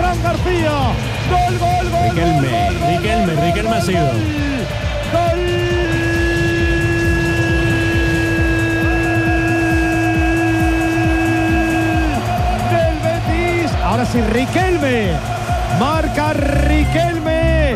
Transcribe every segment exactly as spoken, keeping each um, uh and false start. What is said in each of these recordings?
Fran García. Gol, gol, gol. Riquelme, gol, gol, Riquelme, gol, Riquelme gol, ha sido. Gol. Del Betis. Ahora sí, Riquelme. Marca Riquelme.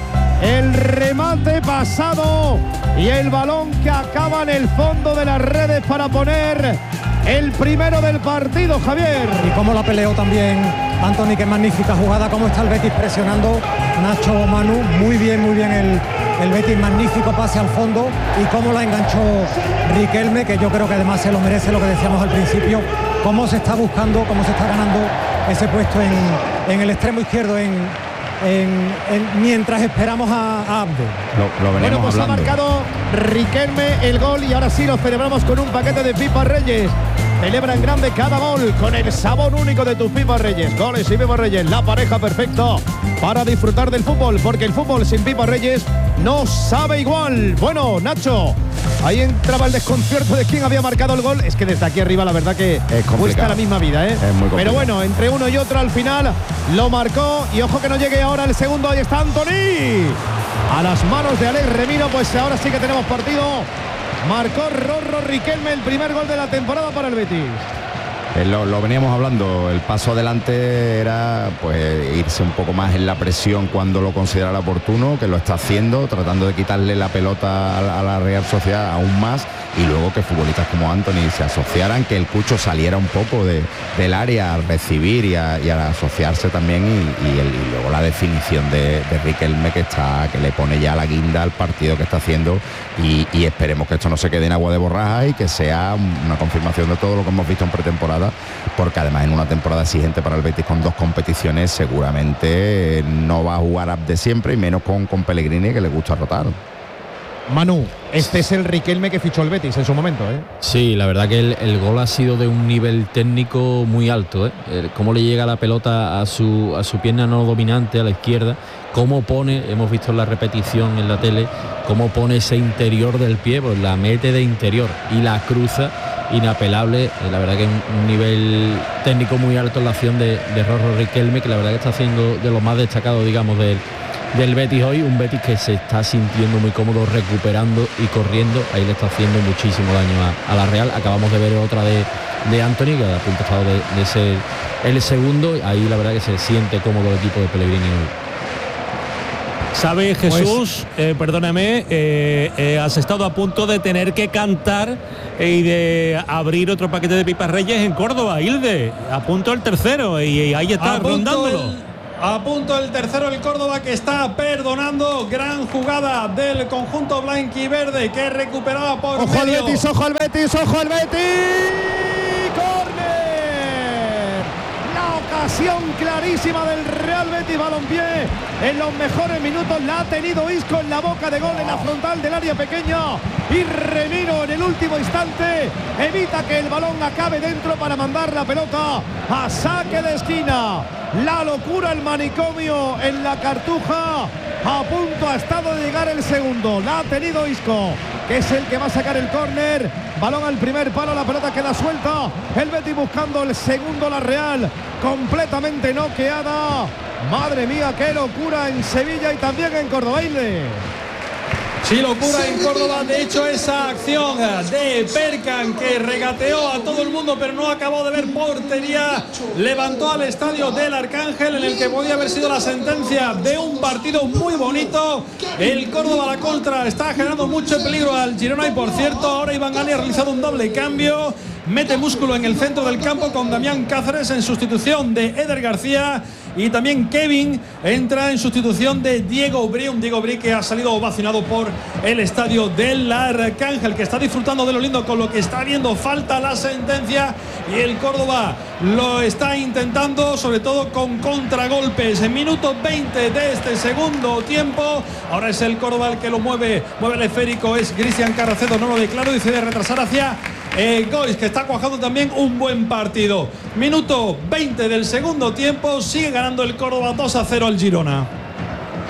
El remate pasado y el balón que acaba en el fondo de las redes para poner el primero del partido, Javier. Y cómo la peleó también Antony, qué magnífica jugada, cómo está el Betis presionando. Nacho, Manu, muy bien, muy bien el, el Betis, magnífico pase al fondo y cómo la enganchó Riquelme, que yo creo que además se lo merece, lo que decíamos al principio, cómo se está buscando, cómo se está ganando ese puesto en, en el extremo izquierdo, en En, en, mientras esperamos a, a Abde. Lo, lo bueno, pues hablando. Ha marcado Riquelme el gol y ahora sí lo celebramos con un paquete de Pipas Reyes. Celebra en grande cada gol con el sabor único de tus Pipas Reyes. Goles y Pipas Reyes, la pareja perfecta para disfrutar del fútbol, porque el fútbol sin Pipas Reyes no sabe igual. Bueno, Nacho, ahí entraba el desconcierto de quién había marcado el gol. Es que desde aquí arriba la verdad que cuesta la misma vida, ¿eh? Es muy Pero bueno, entre uno y otro al final lo marcó. Y ojo que no llegue ahora el segundo. Ahí está Antony. A las manos de Alex Remiro, pues ahora sí que tenemos partido. Marcó Rorro Riquelme el primer gol de la temporada para el Betis. Eh, lo, lo veníamos hablando, el paso adelante era pues irse un poco más en la presión cuando lo considerara oportuno, que lo está haciendo, tratando de quitarle la pelota a, a la Real Sociedad aún más, y luego que futbolistas como Antony se asociaran, que el Cucho saliera un poco de, del área al recibir y a, y a asociarse también, y, y, el, y luego la definición de, de Riquelme, que está que le pone ya la guinda al partido que está haciendo, y, y esperemos que esto no se quede en agua de borraja y que sea una confirmación de todo lo que hemos visto en pretemporada, porque además en una temporada exigente para el Betis con dos competiciones seguramente no va a jugar de siempre, y menos con, con Pellegrini, que le gusta rotar. Manu, este es el Riquelme que fichó el Betis en su momento, ¿eh? Sí, la verdad que el, el gol ha sido de un nivel técnico muy alto, ¿eh? El, cómo le llega la pelota a su, a su pierna no dominante, a la izquierda, cómo pone, hemos visto en la repetición en la tele, cómo pone ese interior del pie, pues la mete de interior y la cruza, inapelable. Eh, la verdad que un, un nivel técnico muy alto en la acción de, de Rorro Riquelme, que la verdad que está haciendo de los más destacados, digamos, del del Betis hoy, un Betis que se está sintiendo muy cómodo recuperando y corriendo. Ahí le está haciendo muchísimo daño a, a la Real. Acabamos de ver otra de, de Antony, que a punto estado de, de ser el segundo. Ahí la verdad que se siente cómodo el equipo de Pellegrini hoy. ¿Sabe, Jesús? Pues, eh, perdóname, eh, eh, has estado a punto de tener que cantar eh, y de abrir otro paquete de Pipas Reyes en Córdoba, Hilde. A punto el tercero, y, y ahí está rondándolo. A punto el tercero el Córdoba, que está perdonando. Gran jugada del conjunto blanquiverde, que recuperaba por ojo medio. al Betis, ojo al Betis, ojo al Betis. ¡Córner! La ocasión clarísima del Real Betis Balompié. En los mejores minutos la ha tenido Isco en la boca de gol, en la frontal del área pequeña. Y Remiro en el último instante evita que el balón acabe dentro para mandar la pelota a saque de esquina. La locura, el manicomio en la Cartuja. A punto ha estado de llegar el segundo. La ha tenido Isco, que es el que va a sacar el córner. Balón al primer palo, la pelota queda suelta. El Betis buscando el segundo, la Real completamente noqueada. Madre mía, qué locura en Sevilla y también en Córdoba. Sí, locura en Córdoba. De hecho, esa acción de Perkan, que regateó a todo el mundo pero no acabó de ver portería, levantó al estadio del Arcángel, en el que podía haber sido la sentencia de un partido muy bonito. El Córdoba a la contra está generando mucho peligro al Girona, y por cierto ahora Iván Gali ha realizado un doble cambio. Mete músculo en el centro del campo con Damián Cáceres en sustitución de Eder García, y también Kevin entra en sustitución de Diego Bri, un Diego Bri que ha salido ovacionado por el estadio del Arcángel, que está disfrutando de lo lindo con lo que está viendo. Falta la sentencia y el Córdoba lo está intentando, sobre todo con contragolpes. En minuto veinte de este segundo tiempo, ahora es el Córdoba el que lo mueve, mueve el esférico, es Cristian Carracedo, no lo declaro, decide retrasar hacia Eh, Gois, que está cuajando también un buen partido. Minuto veinte del segundo tiempo, sigue ganando el Córdoba dos a cero al Girona.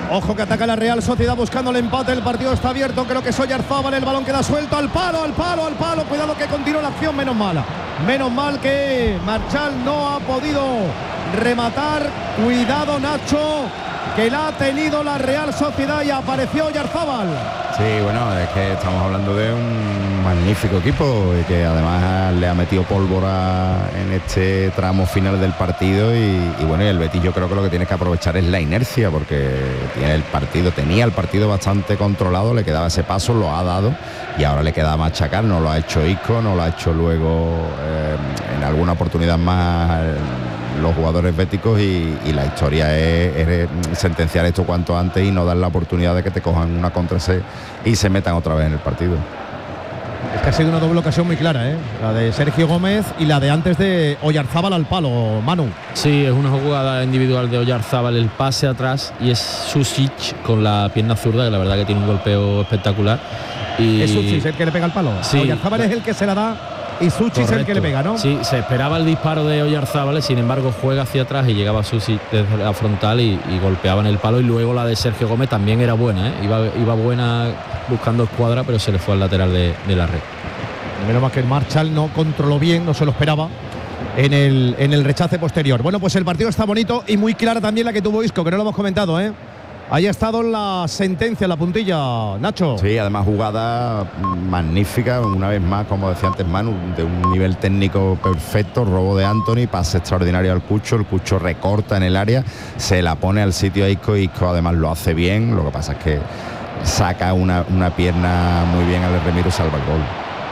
Ojo que ataca la Real Sociedad buscando el empate. El partido está abierto. Creo que es Oyarzábal. El balón queda suelto. Al palo, al palo, al palo. Cuidado que continúa la acción. Menos mal. Menos mal que Marchal no ha podido rematar. Cuidado, Nacho, que la ha tenido la Real Sociedad y apareció Oyarzábal. Sí, bueno, es que estamos hablando de un magnífico equipo y que además le ha metido pólvora en este tramo final del partido y, y bueno, y el Betis yo creo que lo que tiene que aprovechar es la inercia, porque tiene el partido, tenía el partido bastante controlado, le quedaba ese paso, lo ha dado y ahora le queda machacar. No lo ha hecho Isco, no lo ha hecho luego eh, en alguna oportunidad más eh, los jugadores béticos y, y la historia es, es sentenciar esto cuanto antes y no dar la oportunidad de que te cojan una contra se y se metan otra vez en el partido. Es que ha sido una doble ocasión muy clara, ¿eh? La de Sergio Gómez y la de antes de Oyarzábal al palo, Manu. Sí, es una jugada individual de Oyarzábal, el pase atrás, y es Susic con la pierna zurda, que la verdad que tiene un golpeo espectacular. Y es Susic el que le pega al palo. Sí. Oyarzábal es el que se la da y Susic es el que le pega, ¿no? Sí, se esperaba el disparo de Oyarzábal, sin embargo juega hacia atrás y llegaba Susic desde la frontal y, y golpeaba en el palo. Y luego la de Sergio Gómez también era buena, ¿eh? iba, iba buena buscando escuadra, pero se le fue al lateral de, de la red. Menos mal que el Marchal no controló bien, no se lo esperaba en el, en el rechace posterior. Bueno, pues el partido está bonito y muy clara también la que tuvo Isco, que no lo hemos comentado, ¿eh? Ahí ha estado la sentencia, la puntilla, Nacho. Sí, además jugada magnífica, una vez más, como decía antes Manu, de un nivel técnico perfecto, robo de Anthony, pase extraordinario al Cucho, el Cucho recorta en el área, se la pone al sitio a Isco, Isco además lo hace bien, lo que pasa es que saca una, una pierna muy bien al Remiro y salva el gol.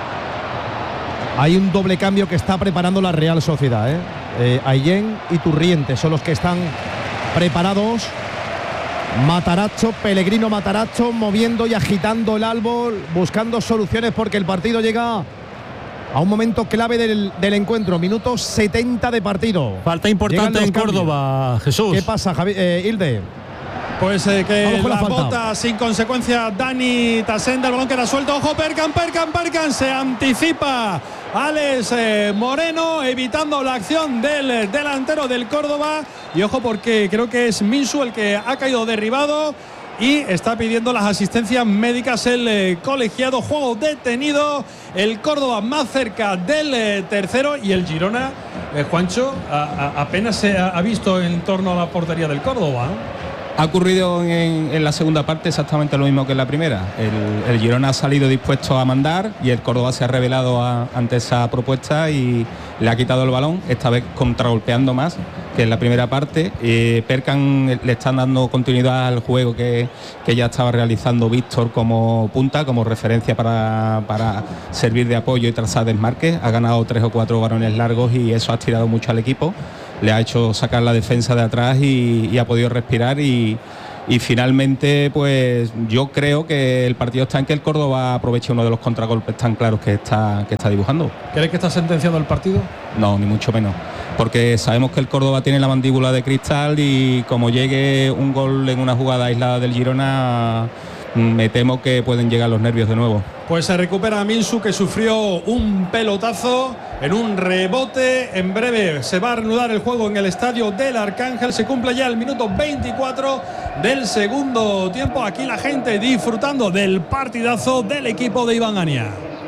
Hay un doble cambio que está preparando la Real Sociedad, ¿eh? eh Aillén y Turriente son los que están preparados. Matarazzo, Pellegrino Matarazzo, moviendo y agitando el árbol, buscando soluciones porque el partido llega a un momento clave del, del encuentro, minuto setenta de partido. Falta importante en Córdoba, cambios. Jesús. ¿Qué pasa, Javi, eh, Hilde? Pues eh, que la, la bota sin consecuencia Dani Tasenda, el balón queda suelto. Ojo, Perkan, Perkan, Perkan, se anticipa Alex eh, Moreno, evitando la acción del eh, delantero del Córdoba. Y ojo porque creo que es Minsu el que ha caído derribado y está pidiendo las asistencias médicas el eh, colegiado. Juego detenido, el Córdoba más cerca del eh, tercero y el Girona, eh, Juancho, a, a, apenas se ha, ha visto en torno a la portería del Córdoba, ¿no? Ha ocurrido en, en la segunda parte exactamente lo mismo que en la primera. El, el Girona ha salido dispuesto a mandar y el Córdoba se ha rebelado a, ante esa propuesta y le ha quitado el balón, esta vez contragolpeando más que en la primera parte. Eh, Perkan le están dando continuidad al juego que, que ya estaba realizando Víctor como punta, como referencia para, para servir de apoyo y trazar desmarques. Ha ganado tres o cuatro varones largos y eso ha estirado mucho al equipo. Le ha hecho sacar la defensa de atrás y, y ha podido respirar y, y finalmente pues yo creo que el partido está en que el Córdoba aproveche uno de los contragolpes tan claros que está, que está dibujando. ¿Crees que está sentenciando el partido? No, ni mucho menos, porque sabemos que el Córdoba tiene la mandíbula de cristal y como llegue un gol en una jugada aislada del Girona, me temo que pueden llegar los nervios de nuevo. Pues se recupera Minsu, que sufrió un pelotazo en un rebote. En breve se va a reanudar el juego en el estadio del Arcángel. Se cumple ya el minuto veinticuatro del segundo tiempo. Aquí la gente disfrutando del partidazo del equipo de Iván Ania.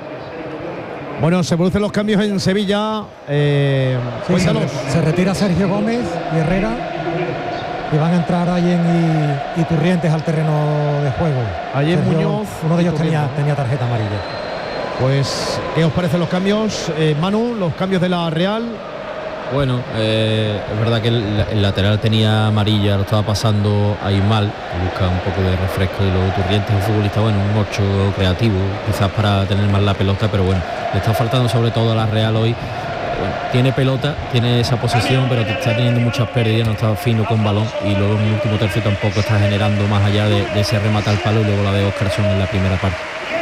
Bueno, se producen los cambios en Sevilla. Eh, sí, se, se retira Sergio Gómez y Herrera. Y van a entrar Allen y, y Turrientes al terreno de juego. Allen, Muñoz, uno de ellos tenía, tenía tarjeta amarilla. Pues, ¿qué os parecen los cambios, eh, Manu? Los cambios de la Real. Bueno, eh, es verdad que el, el lateral tenía amarilla, lo estaba pasando ahí mal, busca un poco de refresco. Y luego Turrientes es un futbolista, bueno, un ocho creativo, quizás para tener más la pelota, pero bueno, le está faltando sobre todo a la Real hoy. Bueno, tiene pelota, tiene esa posesión, pero está teniendo muchas pérdidas, no está fino con balón y luego en el último tercio tampoco está generando más allá de, de ese remate al palo y luego la de Óscarson en la primera parte.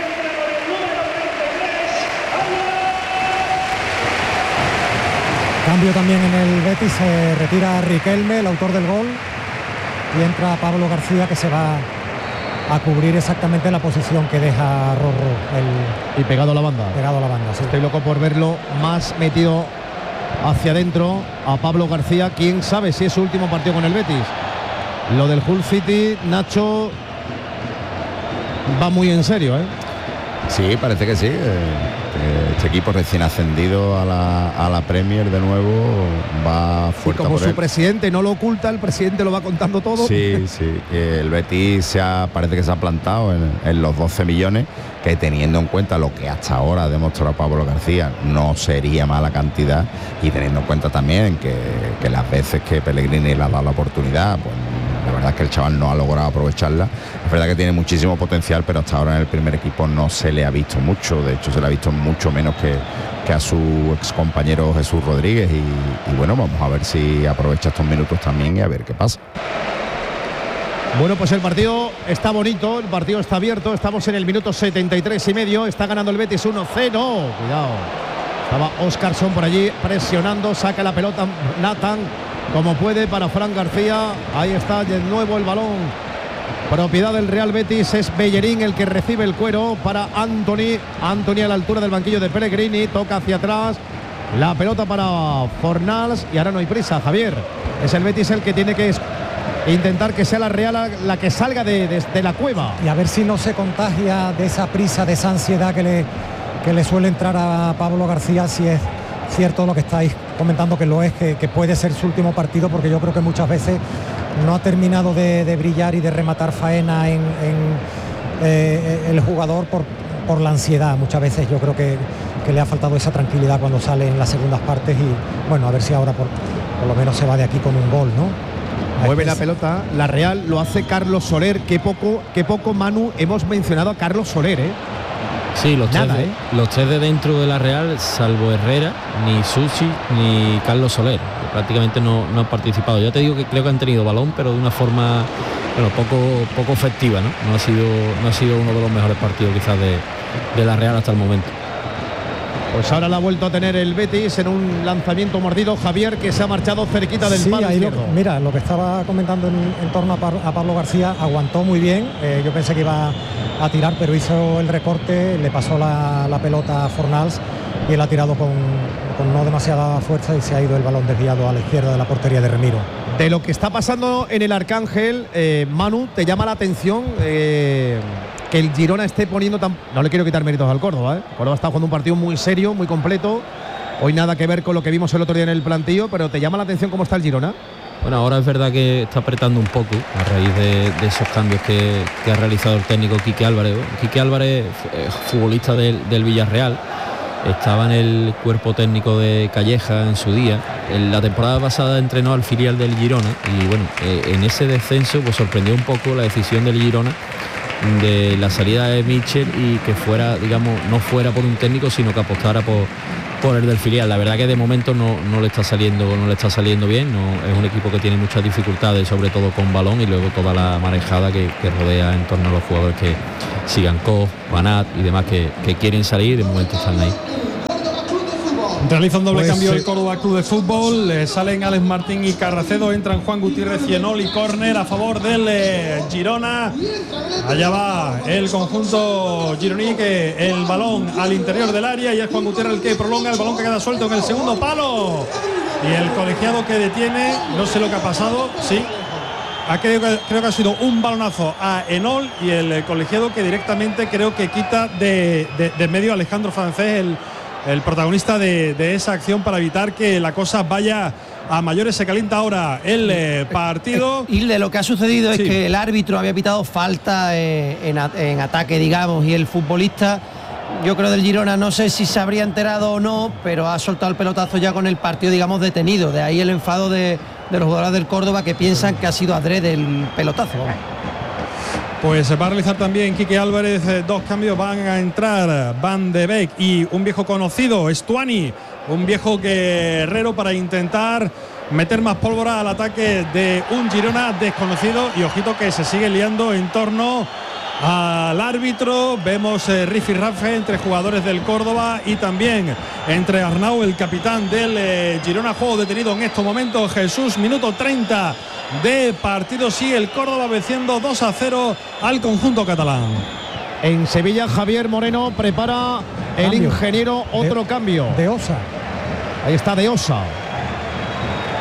Cambio también en el Betis, se retira Riquelme, el autor del gol, y entra Pablo García, que se va a cubrir exactamente la posición que deja Rorro. El, y pegado a la banda. Pegado a la banda, sí. Estoy loco por verlo más metido hacia adentro a Pablo García. Quién sabe si es su último partido con el Betis. Lo del Hull City, Nacho, va muy en serio, ¿eh? Sí, parece que sí. Eh, este equipo recién ascendido a la, a la Premier de nuevo va fuerte. Y como por su él. presidente no lo oculta, el presidente lo va contando todo. Sí, sí. El Betis se ha, parece que se ha plantado en, en los doce millones, que teniendo en cuenta lo que hasta ahora ha demostrado Pablo García, no sería mala cantidad, y teniendo en cuenta también que, que las veces que Pellegrini le ha dado la oportunidad, pues la verdad es que el chaval no ha logrado aprovecharla. Es verdad que tiene muchísimo potencial, pero hasta ahora en el primer equipo no se le ha visto mucho. De hecho, se le ha visto mucho menos que, que a su ex compañero Jesús Rodríguez. Y, y bueno, vamos a ver si aprovecha estos minutos también y a ver qué pasa. Bueno, pues el partido está bonito, el partido está abierto. Estamos en el minuto setenta y tres y medio. Está ganando el Betis uno cero. Cuidado. Estaba Óscarson por allí presionando. Saca la pelota Nathan como puede para Fran García. Ahí está de nuevo el balón. Propiedad del Real Betis. Es Bellerín el que recibe el cuero para Anthony. Anthony a la altura del banquillo de Pellegrini. Toca hacia atrás. La pelota para Fornals. Y ahora no hay prisa, Javier. Es el Betis el que tiene que intentar que sea la Real la, la que salga de, de, de la cueva. Y a ver si no se contagia de esa prisa, de esa ansiedad que le, que le suele entrar a Pablo García, si es cierto lo que estáis comentando, que lo es, que, que puede ser su último partido, porque yo creo que muchas veces no ha terminado de, de brillar y de rematar faena en, en eh, el jugador por, por la ansiedad. Muchas veces yo creo que, que le ha faltado esa tranquilidad cuando sale en las segundas partes, y bueno, a ver si ahora por, por lo menos se va de aquí con un gol, ¿no? Mueve la pelota, la Real lo hace Carlos Soler. Qué poco, qué poco, Manu, hemos mencionado a Carlos Soler, ¿eh? Sí, los, Nada, tres, ¿eh? los tres de dentro de la Real, salvo Herrera, ni Susi ni Carlos Soler, prácticamente no, no han participado. Ya te digo que creo que han tenido balón, pero de una forma, bueno, poco, poco efectiva, ¿no? No ha sido, no ha sido uno de los mejores partidos quizás de, de la Real hasta el momento. Pues ahora la ha vuelto a tener el Betis en un lanzamiento mordido, Javier, que se ha marchado cerquita del sí, palo ahí lo, izquierdo. mira, lo que estaba comentando en, en torno a, Par, a Pablo García, aguantó muy bien. Eh, yo pensé que iba a tirar, pero hizo el recorte, le pasó la, la pelota a Fornals y él ha tirado con, con no demasiada fuerza y se ha ido el balón desviado a la izquierda de la portería de Remiro. De lo que está pasando en el Arcángel, eh, Manu, ¿te llama la atención eh, que el Girona esté poniendo tan... No le quiero quitar méritos al Córdoba, ¿eh? Córdoba está jugando un partido muy serio, muy completo. Hoy nada que ver con lo que vimos el otro día en el plantillo, pero ¿te llama la atención cómo está el Girona? Bueno, ahora es verdad que está apretando un poco a raíz de, de esos cambios que, que ha realizado el técnico Quique Álvarez. Quique Álvarez, eh, futbolista del, del Villarreal, estaba en el cuerpo técnico de Calleja en su día. En la temporada pasada entrenó al filial del Girona y bueno, eh, en ese descenso pues sorprendió un poco la decisión del Girona de la salida de Mitchell y que fuera, digamos, no fuera por un técnico, sino que apostara por, por el del filial. La verdad que de momento no, no le está saliendo, no le está saliendo bien. No, es un equipo que tiene muchas dificultades, sobre todo con balón, y luego toda la marejada que, que rodea en torno a los jugadores que sigan Koch, Banat y demás que, que quieren salir, de momento están ahí. Realiza un doble Pues, cambio sí. el Córdoba Club de Fútbol. Eh, salen Alex Martín y Carracedo. Entran Juan Gutiérrez y Enol, y córner a favor del eh, Girona. Allá va el conjunto gironí, que el balón al interior del área, y es Juan Gutiérrez el que prolonga el balón, que queda suelto en el segundo palo. Y el colegiado que detiene, no sé lo que ha pasado, sí. Ha creo, que, creo que ha sido un balonazo a Enol, y el eh, colegiado que directamente creo que quita de, de, de medio a Alejandro Francés, el el protagonista de, de esa acción, para evitar que la cosa vaya a mayores. Se calienta ahora el eh, partido. Y de lo que ha sucedido Sí. es que el árbitro había pitado falta eh, en, a- en ataque, digamos, y el futbolista, yo creo, del Girona, no sé si se habría enterado o no, pero ha soltado el pelotazo ya con el partido, digamos, detenido. De ahí el enfado de, de los jugadores del Córdoba, que piensan que ha sido adrede el pelotazo. Pues va a realizar también Quique Álvarez eh, dos cambios. Van a entrar Van de Beek y un viejo conocido, Stuani, un viejo guerrero, para intentar meter más pólvora al ataque de un Girona desconocido. Y ojito que se sigue liando en torno al árbitro. Vemos eh, rifirrafe entre jugadores del Córdoba y también entre Arnau, el capitán del eh, Girona. Juego detenido en estos momentos, Jesús. Minuto treinta de partido. Sigue el Córdoba venciendo dos a cero al conjunto catalán. En Sevilla, Javier Moreno prepara el Cambio. ingeniero otro De- cambio. De Osa. Ahí está De Osa.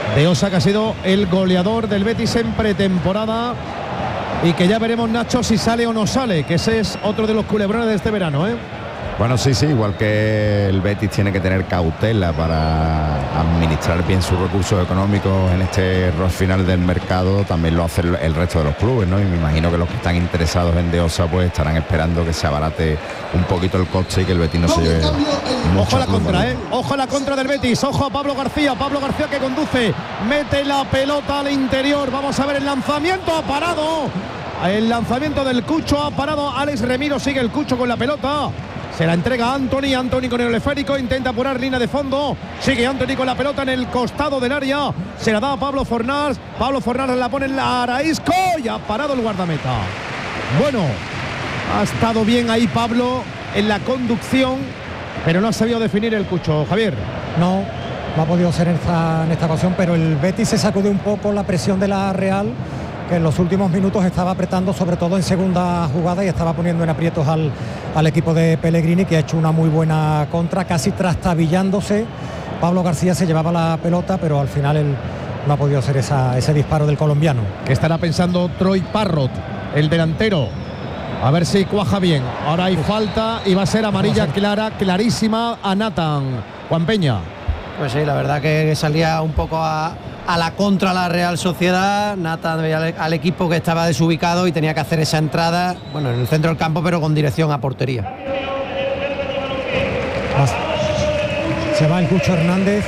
de Osa, que ha sido el goleador del Betis en pretemporada y que ya veremos, Nacho, si sale o no sale, que ese es otro de los culebrones de este verano, ¿eh? Bueno, sí, sí, igual que el Betis tiene que tener cautela para administrar bien sus recursos económicos en este rush final del mercado, también lo hace el, el resto de los clubes, ¿no? Y me imagino que los que están interesados en De Osa pues estarán esperando que se abarate un poquito el coste y que el Betis no se lleve mucho. Ojo a la contra, ¿eh? Ojo a la contra del Betis, ojo a Pablo García, Pablo García que conduce, mete la pelota al interior, vamos a ver el lanzamiento, ha parado, el lanzamiento del Cucho, ha parado Alex Remiro, sigue el Cucho con la pelota. Se la entrega a Antony, Antony con el esférico, intenta apurar línea de fondo, sigue Antony con la pelota en el costado del área, se la da a Pablo Fornals, Pablo Fornals la pone en la Araísco y ha parado el guardameta. Bueno, ha estado bien ahí Pablo en la conducción, pero no ha sabido definir el Cucho, Javier. No, no ha podido ser en esta, en esta ocasión, pero el Betis se sacude un poco la presión de la Real, que en los últimos minutos estaba apretando, sobre todo en segunda jugada, y estaba poniendo en aprietos al, al equipo de Pellegrini, que ha hecho una muy buena contra, casi trastabillándose. Pablo García se llevaba la pelota, pero al final él no ha podido hacer esa, ese disparo del colombiano. ¿Qué estará pensando Troy Parrott, el delantero? A ver si cuaja bien. Ahora hay falta y va a ser amarilla clara, clarísima a Nathan. Juan Peña. Pues sí, la verdad que salía un poco a, a la contra la Real Sociedad. Nathan veía al, al equipo que estaba desubicado y tenía que hacer esa entrada, bueno, en el centro del campo, pero con dirección a portería. Se va el Cucho Hernández.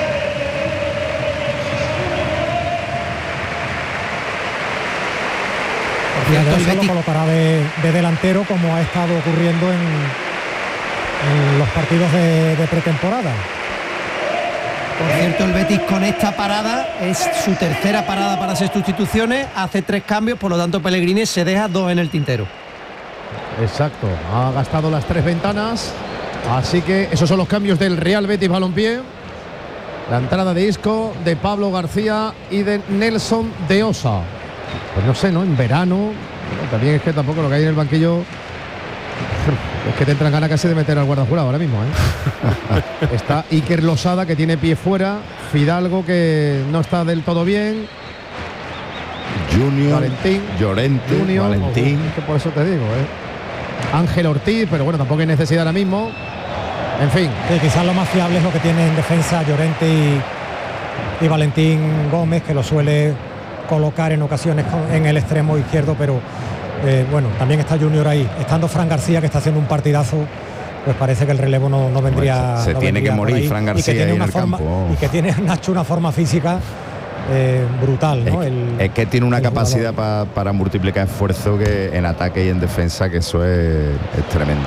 Y a Betis lo colocará de, de delantero, como ha estado ocurriendo en, en los partidos de, de pretemporada. Por cierto, el Betis con esta parada es su tercera parada para hacer sustituciones, hace tres cambios, por lo tanto Pellegrini se deja dos en el tintero. Exacto, ha gastado las tres ventanas, así que esos son los cambios del Real Betis Balompié. La entrada de Isco, de Pablo García y de Nelson de Osa. Pues no sé, ¿no? En verano, bueno, también es que tampoco lo que hay en el banquillo es que te entran ganas casi de meter al guardajurado ahora mismo, ¿eh? Está Iker Losada, que tiene pie fuera, Fidalgo, que no está del todo bien, Junior, Valentín, Llorente, Junior, Valentín, que por eso te digo, ¿eh? Ángel Ortiz, pero bueno, tampoco hay necesidad ahora mismo. En fin, sí, quizás lo más fiable es lo que tiene en defensa Llorente y, y Valentín Gómez, que lo suele colocar en ocasiones en el extremo izquierdo, pero eh, bueno, también está Junior ahí. Estando Fran García, que está haciendo un partidazo, pues parece que el relevo no, no vendría. Pues se no tiene vendría que morir Fran García y que tiene ahí una en el forma, campo. Y que tiene, Nacho, una forma física eh, brutal, ¿no? Es, el, es que tiene una capacidad pa, para multiplicar esfuerzo que en ataque y en defensa, que eso es, es tremendo.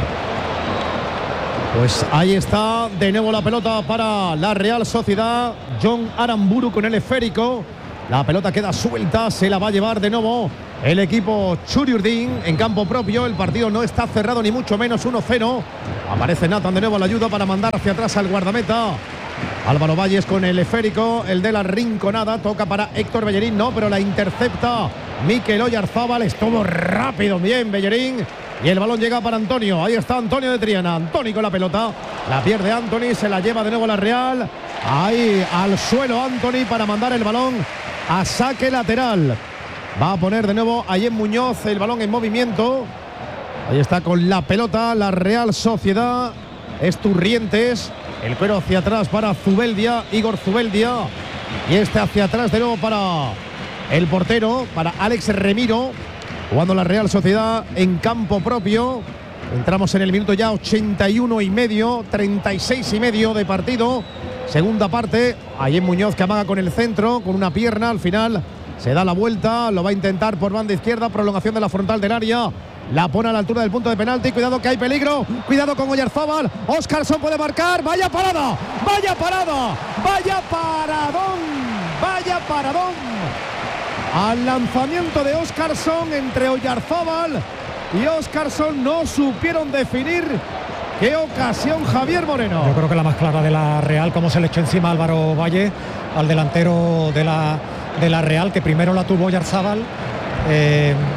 pues ahí está de nuevo la pelota para la Real Sociedad. John Aramburu con el esférico. La pelota queda suelta, se la va a llevar de nuevo el equipo Churiurdin en campo propio. El partido no está cerrado ni mucho menos, uno cero. Aparece Nathan de nuevo a la ayuda para mandar hacia atrás al guardameta. Álvaro Valles con el esférico, el de la rinconada, toca para Héctor Bellerín, no, pero la intercepta Mikel Oyarzábal. Estuvo rápido, bien Bellerín. Y el balón llega para Antonio. Ahí está Antonio de Triana. Antonio con la pelota. La pierde Anthony. Se la lleva de nuevo la Real. Ahí al suelo Anthony para mandar el balón a saque lateral. Va a poner de nuevo a Yen Muñoz el balón en movimiento. Ahí está con la pelota la Real Sociedad. Esturrientes. El cuero hacia atrás para Zubeldia. Igor Zubeldia. Y este hacia atrás de nuevo para el portero, para Alex Remiro. Jugando la Real Sociedad en campo propio. Entramos en el minuto ya ochenta y uno y medio, treinta y seis y medio de partido. Segunda parte. Ahí en Muñoz, que amaga con el centro, con una pierna. Al final se da la vuelta, lo va a intentar por banda izquierda. Prolongación de la frontal del área. La pone a la altura del punto de penalti. Cuidado que hay peligro. Cuidado con Oyarzábal. Óscarson puede marcar. Vaya parada. Vaya parada. Vaya paradón. Vaya paradón. Al lanzamiento de Óscarson entre Oyarzábal y Óscarson no supieron definir qué ocasión, Javier Moreno. Yo creo que la más clara de la Real, como se le echó encima a Álvaro Valle, al delantero de la, de la Real, que primero la tuvo Oyarzábal. Eh,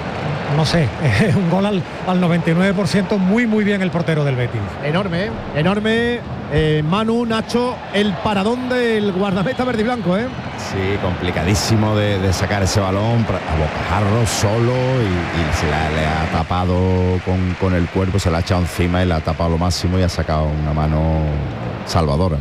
no sé, un gol al, al noventa y nueve por ciento, muy muy bien el portero del Betis. Enorme, enorme, eh, Manu, Nacho, el paradón del guardameta verde y blanco, ¿eh? Sí, complicadísimo de, de sacar ese balón a bocajarro solo y, y se la, le ha tapado con, con el cuerpo, se la ha echado encima y la ha tapado lo máximo y ha sacado una mano salvadora.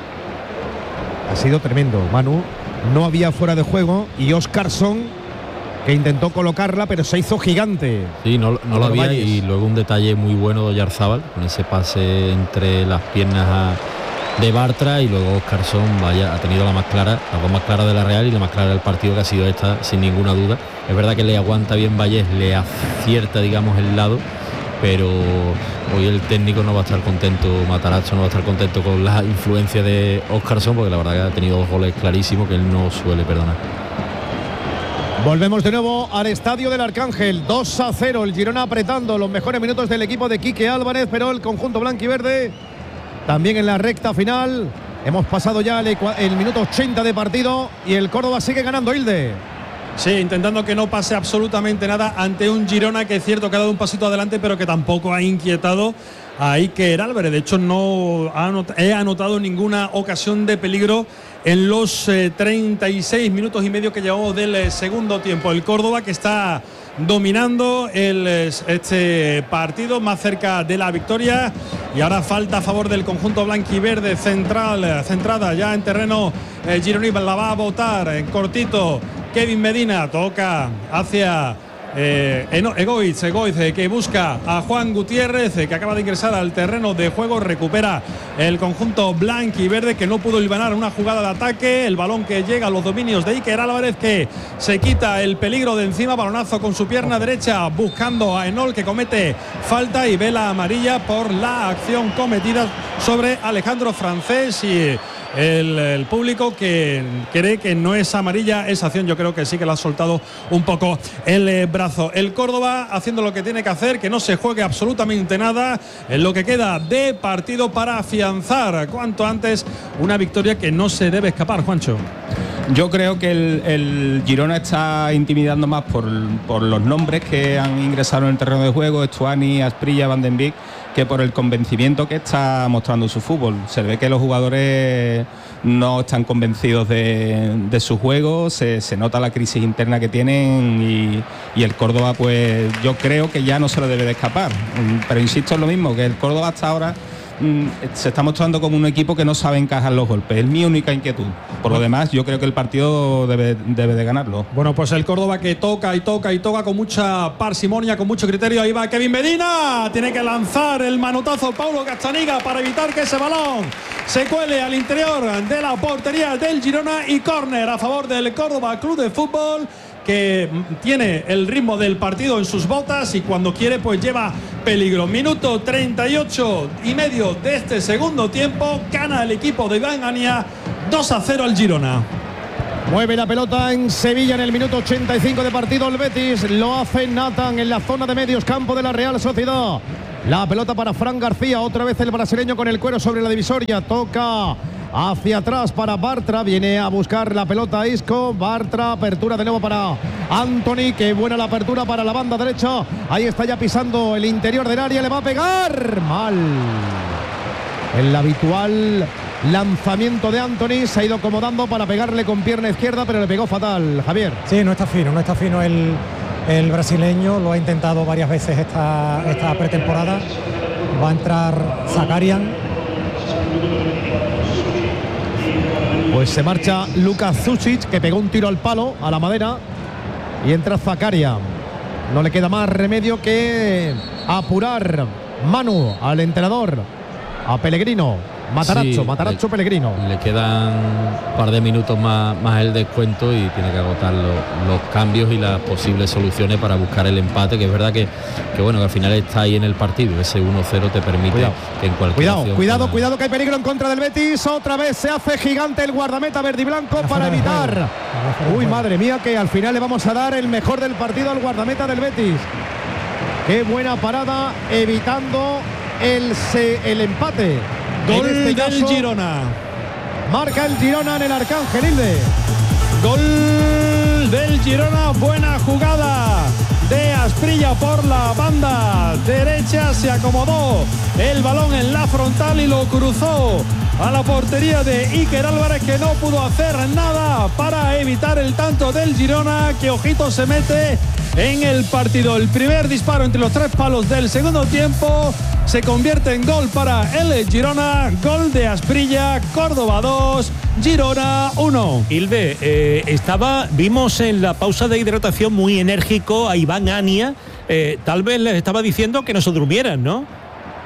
Ha sido tremendo, Manu. No había fuera de juego y Óscarson, que intentó colocarla, pero se hizo gigante. Sí, no, no lo había. Valles. Y luego un detalle muy bueno de Oyarzábal, con ese pase entre las piernas a, de Bartra, y luego Óscarson, vaya, ha tenido la más clara, la voz más clara de la Real y la más clara del partido, que ha sido esta, sin ninguna duda. Es verdad que le aguanta bien Valles, le acierta, digamos, el lado, pero hoy el técnico no va a estar contento, Matarazzo no va a estar contento con la influencia de Óscarson, porque la verdad que ha tenido dos goles clarísimos que él no suele perdonar. Volvemos de nuevo al estadio del Arcángel. dos a cero, el Girona apretando los mejores minutos del equipo de Quique Álvarez, pero el conjunto blanquiverde también en la recta final. Hemos pasado ya el, el minuto ochenta de partido y el Córdoba sigue ganando, Hilde. Sí, intentando que no pase absolutamente nada ante un Girona que es cierto que ha dado un pasito adelante, pero que tampoco ha inquietado a Iker Álvarez. De hecho, no ha anot- he anotado ninguna ocasión de peligro en los eh, treinta y seis minutos y medio que llevamos del eh, segundo tiempo. El Córdoba, que está dominando el, este partido, más cerca de la victoria, y ahora falta a favor del conjunto blanquiverde, central, centrada ya en terreno eh, gironí. La va a botar en cortito Kevin Medina, toca hacia eh, Egoitz, Egoitz eh, que busca a Juan Gutiérrez, eh, que acaba de ingresar al terreno de juego. Recupera el conjunto blanquiverde, que no pudo hilvanar una jugada de ataque. El balón que llega a los dominios de Iker Álvarez, que se quita el peligro de encima. Balonazo con su pierna derecha buscando a Enol, que comete falta y vela amarilla por la acción cometida sobre Alejandro Francés. Y El, el público que cree que no es amarilla esa acción, yo creo que sí que le ha soltado un poco el eh, brazo. El Córdoba haciendo lo que tiene que hacer, que no se juegue absolutamente nada en lo que queda de partido, para afianzar cuanto antes una victoria que no se debe escapar, Juancho. Yo creo que el, el Girona está intimidando más por, por los nombres que han ingresado en el terreno de juego, Estuani, Asprilla, Van den Beek, que por el convencimiento que está mostrando su fútbol. Se ve que los jugadores no están convencidos de, de su juego, se, se nota la crisis interna que tienen y, y el Córdoba, pues yo creo que ya no se lo debe de escapar. Pero insisto en lo mismo, que el Córdoba hasta ahora se está mostrando como un equipo que no sabe encajar los golpes. Es mi única inquietud. Por lo demás, yo creo que el partido debe, debe de ganarlo. Bueno, pues el Córdoba, que toca y toca y toca con mucha parsimonia, con mucho criterio. Ahí va Kevin Medina. Tiene que lanzar el manotazo Paulo Castaniga para evitar que ese balón se cuele al interior de la portería del Girona, y córner a favor del Córdoba Club de Fútbol, que tiene el ritmo del partido en sus botas y cuando quiere pues lleva peligro. Minuto treinta y ocho y medio de este segundo tiempo. Gana el equipo de Iván Ania dos a cero al Girona. Mueve la pelota en Sevilla en el minuto ochenta y cinco de partido el Betis. Lo hace Nathan en la zona de medios campo de la Real Sociedad. La pelota para Fran García, otra vez el brasileño con el cuero sobre la divisoria. Toca hacia atrás para Bartra, viene a buscar la pelota a Isco. Bartra, apertura de nuevo para Anthony, qué buena la apertura para la banda derecha. Ahí está ya pisando el interior del área, le va a pegar mal. El habitual lanzamiento de Anthony se ha ido acomodando para pegarle con pierna izquierda, pero le pegó fatal, Javier. Sí, no está fino, no está fino el, el brasileño, lo ha intentado varias veces esta, esta pretemporada. Va a entrar Zakarian. Pues se marcha Lucas Zucic, que pegó un tiro al palo, a la madera, y entra Zakarian. No le queda más remedio que apurar Manu al entrenador, a Pellegrino. Matarazzo, sí, Matarazzo, le, Pellegrino. Le quedan un par de minutos más, más el descuento y tiene que agotar lo, los cambios y las posibles soluciones para buscar el empate, que es verdad que, que bueno, que al final está ahí en el partido. Ese uno cero te permite cuidado. que en cualquier Cuidado, acción cuidado, para... cuidado, que hay peligro en contra del Betis. Otra vez se hace gigante el guardameta verde y blanco para evitar. Uy, madre mía, que al final le vamos a dar el mejor del partido al guardameta del Betis. Qué buena parada, evitando el, el empate. Gol este del caso, Girona. Marca el Girona en el Arcángel, Hilde. Gol del Girona, buena jugada de Asprilla por la banda derecha. Se acomodó el balón en la frontal y lo cruzó a la portería de Iker Álvarez, que no pudo hacer nada para evitar el tanto del Girona, que ojito se mete en el partido. El primer disparo entre los tres palos del segundo tiempo se convierte en gol para el Girona. Gol de Asprilla. Córdoba dos, Girona uno. Hilde, eh, estaba, vimos en la pausa de hidratación muy enérgico a Iván Ania. Eh, tal vez les estaba diciendo que no se durmieran, ¿no?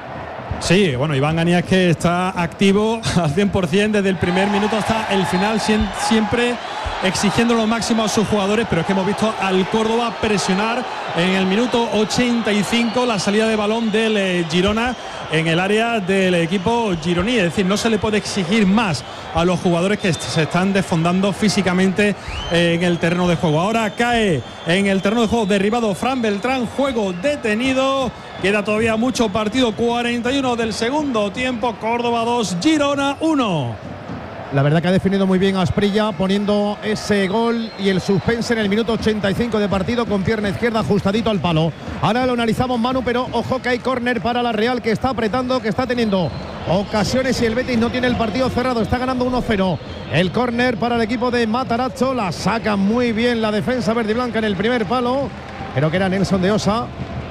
Sí, bueno, Iván Ania, que está activo al cien por ciento desde el primer minuto hasta el final, siempre exigiendo lo máximo a sus jugadores, pero es que hemos visto al Córdoba presionar en el minuto ochenta y cinco la salida de balón del eh, Girona en el área del equipo gironí. Es decir, no se le puede exigir más a los jugadores que se están desfondando físicamente eh, en el terreno de juego. Ahora cae en el terreno de juego derribado Fran Beltrán, juego detenido. Queda todavía mucho partido, cuarenta y uno del segundo tiempo. Córdoba dos, Girona uno. La verdad que ha definido muy bien Asprilla, poniendo ese gol y el suspense en el minuto ochenta y cinco de partido, con pierna izquierda ajustadito al palo. Ahora lo analizamos, Manu, pero ojo que hay córner para la Real, que está apretando, que está teniendo ocasiones y el Betis no tiene el partido cerrado, está ganando uno cero. El córner para el equipo de Matarazzo, la saca muy bien la defensa verde y blanca en el primer palo. Creo que era Nelson de Osa,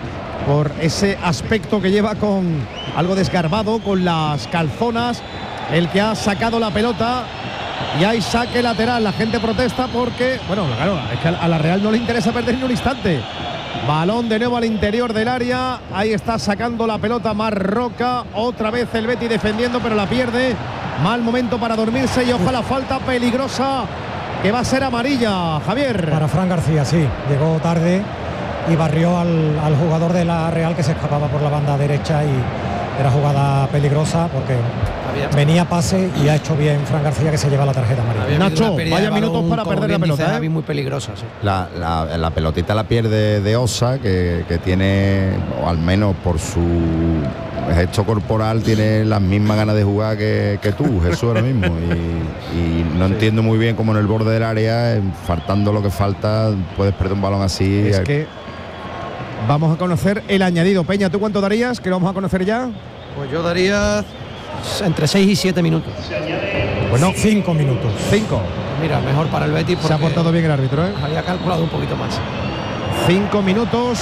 por ese aspecto que lleva, con algo desgarbado, con las calzonas, el que ha sacado la pelota. Y hay saque lateral. La gente protesta porque, bueno, claro, es que a la Real no le interesa perder ni un instante. Balón de nuevo al interior del área. Ahí está sacando la pelota Marroca. Otra vez el Betis defendiendo, pero la pierde. Mal momento para dormirse y ojalá falta peligrosa, que va a ser amarilla, Javier. Para Fran García, sí. Llegó tarde y barrió al, al jugador de la Real, que se escapaba por la banda derecha, y era jugada peligrosa porque venía pase y ha hecho bien Fran García, que se lleva la tarjeta amarilla. Nacho, vaya minutos para perder la pelota, ¿eh? Muy peligrosa, sí. La, la, la pelotita la pierde de Osa, que, que tiene, o al menos por su gesto corporal, tiene las mismas ganas de jugar que, que tú, Jesús, ahora mismo. Y, y no sí. entiendo muy bien cómo en el borde del área, faltando lo que falta, puedes perder un balón así. Es que vamos a conocer el añadido. Peña, ¿tú cuánto darías? Que lo vamos a conocer ya. Pues yo daría entre seis y siete minutos. Bueno, cinco minutos. cinco. Mira, mejor para el Betis. Se ha portado bien el árbitro, ¿eh? Había calculado un poquito más. Cinco minutos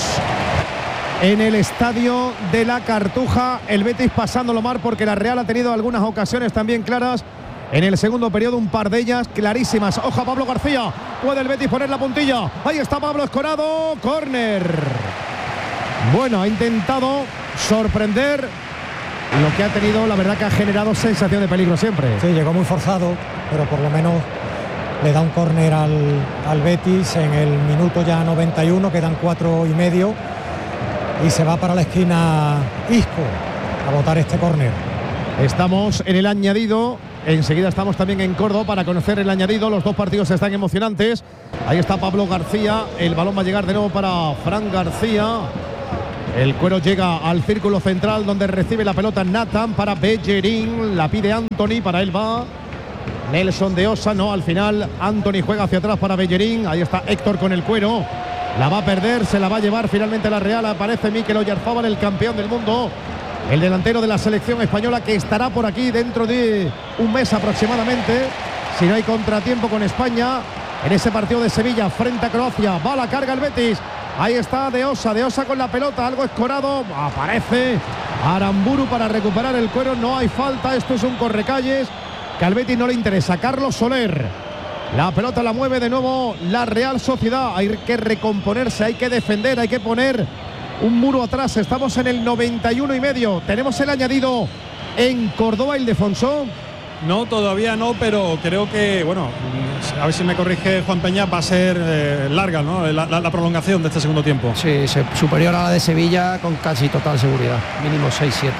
en el estadio de la Cartuja. El Betis pasándolo mal, porque la Real ha tenido algunas ocasiones también claras en el segundo periodo, un par de ellas clarísimas. Ojo a Pablo García. Puede el Betis poner la puntilla. Ahí está Pablo Escorado. Córner. Bueno, ha intentado sorprender. Lo que ha tenido, la verdad que ha generado sensación de peligro siempre. Sí, llegó muy forzado, pero por lo menos le da un córner al, al Betis en el minuto ya noventa y uno, quedan cuatro y medio, y se va para la esquina Isco a botar este córner. Estamos en el añadido, enseguida estamos también en Córdoba para conocer el añadido. Los dos partidos están emocionantes. Ahí está Pablo García, el balón va a llegar de nuevo para Fran García. El cuero llega al círculo central, donde recibe la pelota Nathan para Bellerín. La pide Anthony, para él va Nelson de Osa. No, al final Anthony juega hacia atrás para Bellerín. Ahí está Héctor con el cuero. La va a perder, se la va a llevar finalmente la Real. Aparece Mikel Oyarzábal, el campeón del mundo, el delantero de la selección española, que estará por aquí dentro de un mes aproximadamente, si no hay contratiempo con España, en ese partido de Sevilla frente a Croacia. Va a la carga el Betis. Ahí está De Osa, De Osa con la pelota, algo escorado. Aparece Aramburu para recuperar el cuero. No hay falta, esto es un correcalles que al Betis no le interesa. Carlos Soler, la pelota la mueve de nuevo la Real Sociedad. Hay que recomponerse, hay que defender, hay que poner un muro atrás. Estamos en el noventa y uno y medio. Tenemos el añadido en Córdoba, Ildefonso. No, todavía no, pero creo que, bueno, a ver si me corrige Juan Peña, va a ser eh, larga, ¿no? La, la, la prolongación de este segundo tiempo. Sí, superior a la de Sevilla con casi total seguridad, mínimo seis siete.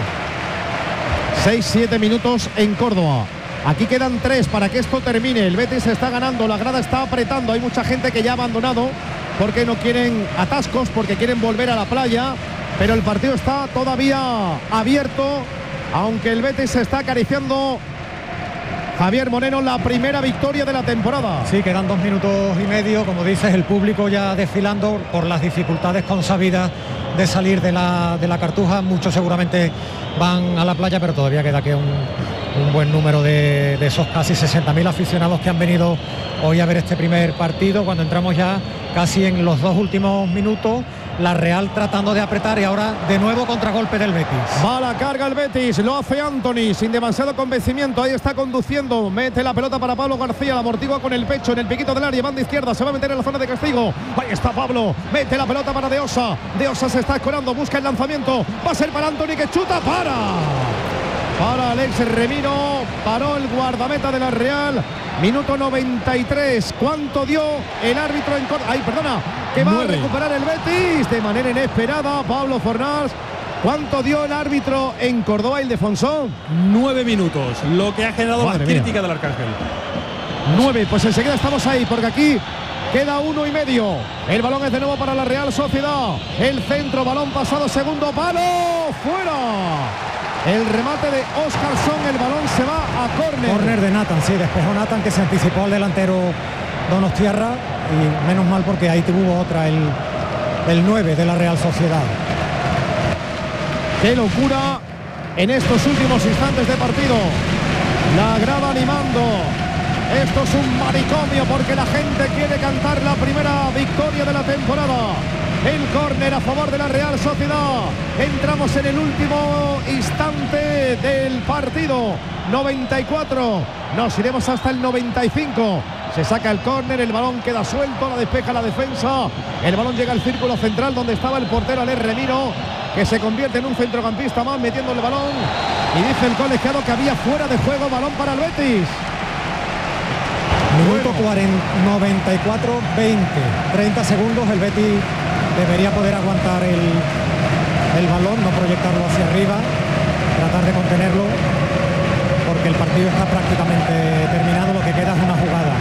seis siete minutos en Córdoba. Aquí quedan tres para que esto termine. El Betis está ganando, la grada está apretando. Hay mucha gente que ya ha abandonado porque no quieren atascos, porque quieren volver a la playa. Pero el partido está todavía abierto, aunque el Betis se está acariciando Javier Moreno, la primera victoria de la temporada. Sí, quedan dos minutos y medio, como dices, el público ya desfilando por las dificultades consabidas de salir de la, de la Cartuja. Muchos seguramente van a la playa, pero todavía queda que un, un buen número de, de esos casi sesenta mil aficionados que han venido hoy a ver este primer partido, cuando entramos ya casi en los dos últimos minutos. La Real tratando de apretar y ahora de nuevo contragolpe del Betis. Va a la carga el Betis, lo hace Anthony sin demasiado convencimiento, ahí está conduciendo, mete la pelota para Pablo García, la amortigua con el pecho en el piquito del área, banda izquierda, se va a meter en la zona de castigo, ahí está Pablo, mete la pelota para De Osa, De Osa se está escorando, busca el lanzamiento, va a ser para Anthony que chuta, para para Alex Remiro, paró el guardameta de la Real, minuto noventa y tres, ¿cuánto dio el árbitro en corto? Ay, perdona, que va nueve. A recuperar el Betis de manera inesperada, Pablo Fornals. ¿Cuánto dio el árbitro en Córdoba, Ildefonso? Nueve minutos, lo que ha generado Madre la crítica mía. Del Arcángel. Nueve, pues enseguida estamos ahí, porque aquí queda uno y medio. El balón es de nuevo para la Real Sociedad. El centro, balón pasado, segundo palo, fuera. El remate de Óscarson, el balón se va a córner. Córner de Nathan, sí, despejó Nathan, que se anticipó al delantero Donostiarra, y menos mal porque ahí tuvo otra el, el nueve de la Real Sociedad. Qué locura en estos últimos instantes de partido. La grada animando. Esto es un manicomio porque la gente quiere cantar la primera victoria de la temporada. El córner a favor de la Real Sociedad. Entramos en el último instante del partido. noventa y cuatro. Nos iremos hasta el noventa y cinco. Se saca el córner, el balón queda suelto, la despeja la defensa. El balón llega al círculo central donde estaba el portero Alex Remiro, que se convierte en un centrocampista más metiendo el balón. Y dice el colegiado que había fuera de juego, balón para el Betis. Minuto cuarenta, noventa y cuatro, veinte, treinta segundos. El Betis debería poder aguantar el, el balón, no proyectarlo hacia arriba, tratar de contenerlo, porque el partido está prácticamente terminado, lo que queda es una jugada.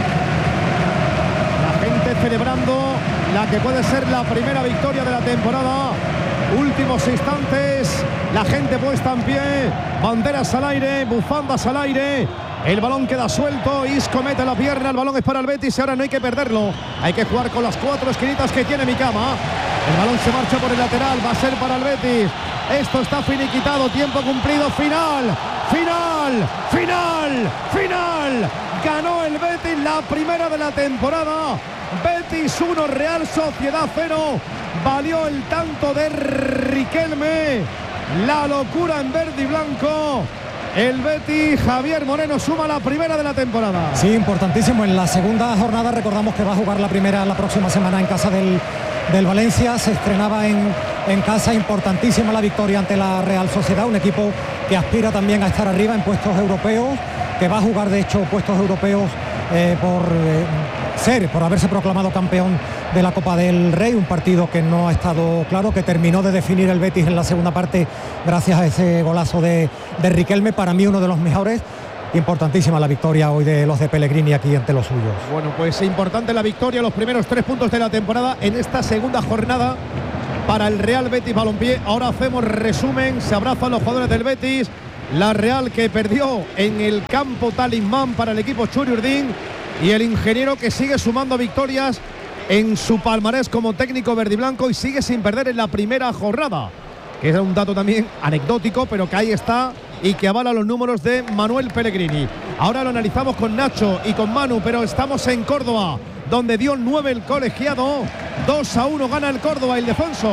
La gente celebrando la que puede ser la primera victoria de la temporada. Últimos instantes, la gente puesta en pie, banderas al aire, bufandas al aire. El balón queda suelto, Isco mete la pierna, el balón es para el Betis y ahora no hay que perderlo. Hay que jugar con las cuatro esquinitas que tiene Mikama. El balón se marcha por el lateral, va a ser para el Betis. Esto está finiquitado, tiempo cumplido, final, final, final, final. Ganó el Betis la primera de la temporada. Betis uno, Real Sociedad cero. Valió el tanto de Riquelme. La locura en verde y blanco. El Betis, Javier Moreno, suma la primera de la temporada. Sí, importantísimo. En la segunda jornada recordamos que va a jugar la primera la próxima semana en casa del, del Valencia. Se estrenaba en, en casa, importantísima la victoria ante la Real Sociedad, un equipo que aspira también a estar arriba en puestos europeos, que va a jugar de hecho puestos europeos eh, por eh, ser, por haberse proclamado campeón de la Copa del Rey, un partido que no ha estado claro, que terminó de definir el Betis en la segunda parte gracias a ese golazo de, de Riquelme, para mí uno de los mejores. Importantísima la victoria hoy de los de Pellegrini aquí ante los suyos. Bueno, pues importante la victoria, los primeros tres puntos de la temporada en esta segunda jornada para el Real Betis Balompié. Ahora hacemos resumen, se abrazan los jugadores del Betis. La Real, que perdió en el campo talismán para el equipo Churi Urdín, y el ingeniero, que sigue sumando victorias en su palmarés como técnico verdiblanco y sigue sin perder en la primera jornada, que es un dato también anecdótico, pero que ahí está y que avala los números de Manuel Pellegrini. Ahora lo analizamos con Nacho y con Manu, pero estamos en Córdoba, donde dio nueve el colegiado. dos a uno gana el Córdoba, Ildefonso.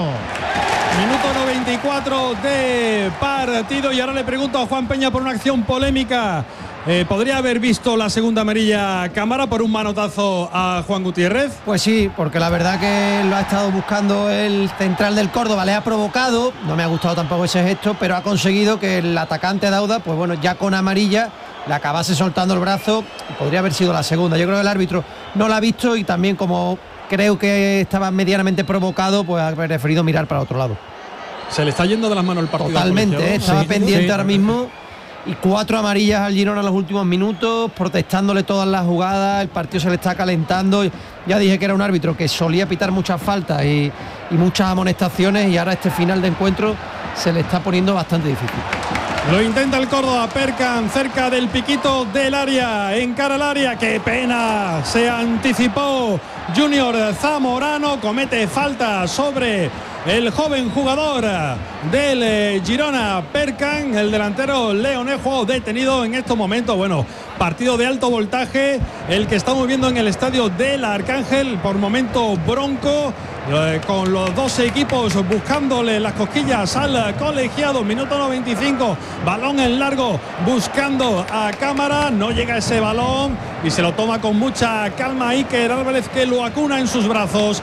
Minuto noventa y cuatro de partido, y ahora le pregunto a Juan Peña por una acción polémica. Eh, ¿Podría haber visto la segunda amarilla Cámara por un manotazo a Juan Gutiérrez? Pues sí, porque la verdad que lo ha estado buscando el central del Córdoba, le ha provocado, no me ha gustado tampoco ese gesto, pero ha conseguido que el atacante Dauda, pues bueno, ya con amarilla, le acabase soltando el brazo. Podría haber sido la segunda. Yo creo que el árbitro no la ha visto, y también, como creo que estaba medianamente provocado, pues ha preferido mirar para otro lado. Se le está yendo de las manos el partido. Totalmente, ¿eh? Estaba sí, pendiente sí. ahora mismo. Y cuatro amarillas al Girona en los últimos minutos, protestándole todas las jugadas. El partido se le está calentando. Ya dije que era un árbitro que solía pitar muchas faltas y, y muchas amonestaciones, y ahora este final de encuentro se le está poniendo bastante difícil. Lo intenta el Córdoba, Perkan cerca del piquito del área, encara el área, qué pena, se anticipó Junior Zamorano, comete falta sobre el joven jugador del Girona, Perkan, el delantero leonejo detenido en estos momentos. Bueno, partido de alto voltaje, el que estamos viendo en el estadio del Arcángel, por momento bronco, eh, con los dos equipos buscándole las cosquillas al colegiado. Minuto noventa y cinco, balón en largo buscando a Cámara, no llega ese balón y se lo toma con mucha calma Iker Álvarez, que lo acuna en sus brazos.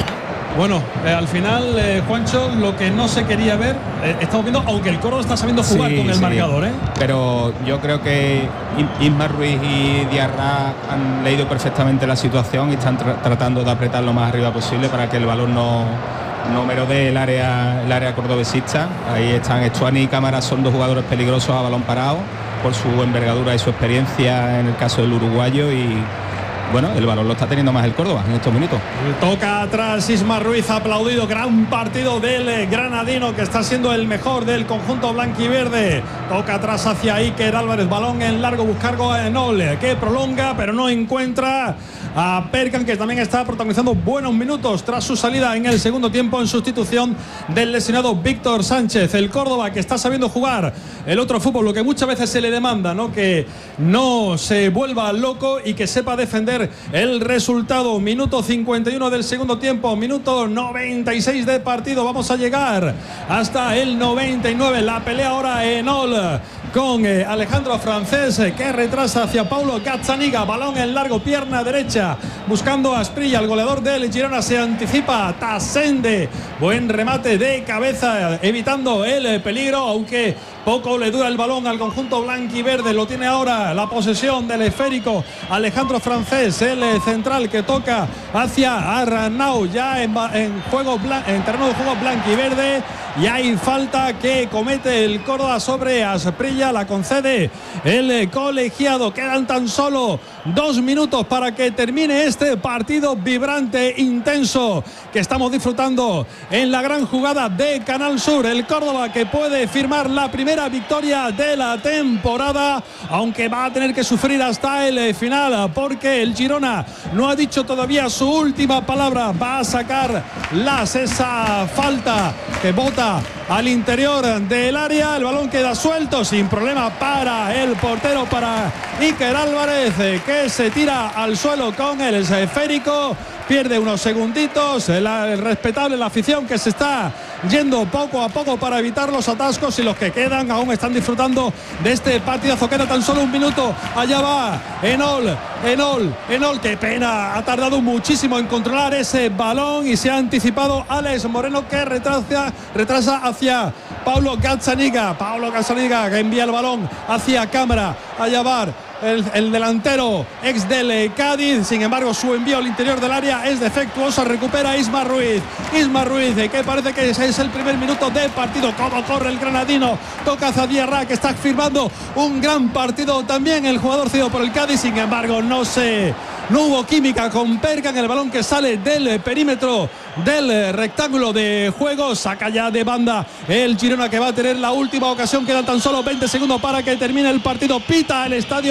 Bueno, eh, al final, eh, Juancho, lo que no se quería ver, eh, estamos viendo, aunque el Córdoba está sabiendo jugar sí, con el sí. marcador, ¿eh? Pero yo creo que Isma Ruiz y Diarra han leído perfectamente la situación y están tra tratando de apretar lo más arriba posible para que el balón no, no merodee el área, el área cordobesista. Ahí están Estuani y Cámara, son dos jugadores peligrosos a balón parado por su envergadura y su experiencia en el caso del uruguayo, y bueno, el balón lo está teniendo más el Córdoba en estos minutos. Toca atrás Isma Ruiz, aplaudido, gran partido del granadino, que está siendo el mejor del conjunto blanquiverde. Toca atrás hacia Iker Álvarez, balón en largo, buscar a Enol, que prolonga pero no encuentra a Perkan, que también está protagonizando buenos minutos tras su salida en el segundo tiempo en sustitución del lesionado Víctor Sánchez. El Córdoba, que está sabiendo jugar el otro fútbol, lo que muchas veces se le demanda, ¿no? Que no se vuelva loco y que sepa defender el resultado. Minuto cincuenta y uno del segundo tiempo, minuto noventa y seis de partido. Vamos a llegar hasta el noventa y nueve. La pelea ahora en Enol con eh, Alejandro Francés, eh, que retrasa hacia Paulo Gazzaniga, balón en largo, pierna derecha, buscando a Asprilla, el goleador del Girona, se anticipa Tasende, buen remate de cabeza, evitando el eh, peligro, aunque poco le dura el balón al conjunto blanquiverde. Lo tiene ahora la posesión del esférico Alejandro Francés, el eh, central, que toca hacia Arnau, ya en, en, juego en terreno de juego blanquiverde, y hay falta que comete el Córdoba sobre Asprilla, la concede el colegiado. Quedan tan solo dos minutos para que termine este partido vibrante, intenso, que estamos disfrutando en la gran jugada de Canal Sur. El Córdoba, que puede firmar la primera victoria de la temporada, aunque va a tener que sufrir hasta el final, porque el Girona no ha dicho todavía su última palabra. Va a sacar las esa falta que bota al interior del área, el balón queda suelto sin problema para el portero, para Iker Álvarez, que se tira al suelo con el esférico, pierde unos segunditos, el, el respetable, la afición, que se está yendo poco a poco para evitar los atascos, y los que quedan aún están disfrutando de este partidazo. Queda tan solo un minuto, allá va Enol, Enol, Enol, qué pena, ha tardado muchísimo en controlar ese balón y se ha anticipado Alex Moreno, que retrasa, retrasa hacia Paulo Gazzaniga, Paulo Gazzaniga, que envía el balón hacia Cámara, allá va El, el delantero ex del Cádiz. Sin embargo, su envío al interior del área es defectuoso. Recupera Isma Ruiz, Isma Ruiz, que parece que ese es el primer minuto de partido. Cómo corre el granadino, toca a Diarra, que está firmando un gran partido también, el jugador cedido por el Cádiz. Sin embargo, no se no hubo química con Perkan, el balón que sale del perímetro del rectángulo de juego. Saca ya de banda el Girona, que va a tener la última ocasión. Quedan tan solo veinte segundos para que termine el partido. Pita el estadio